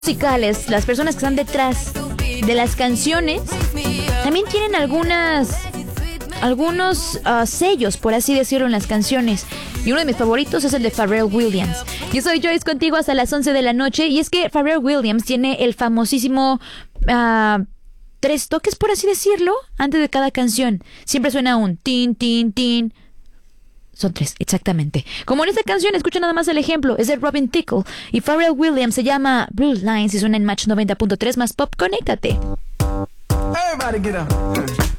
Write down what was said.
musicales, las personas que están detrás de las canciones, también tienen algunos sellos, por así decirlo, en las canciones. Y uno de mis favoritos es el de Pharrell Williams. Yo soy Joyce, contigo hasta las 11 de la noche. Y es que Pharrell Williams tiene el famosísimo 3 toques, por así decirlo, antes de cada canción. Siempre suena un tin, tin, tin. Son 3, exactamente. Como en esta canción, escucha nada más el ejemplo. Es de Robin Thicke. Y Pharrell Williams se llama Blue Lines y suena en Match 90.3 más Pop. Conéctate. Everybody get up.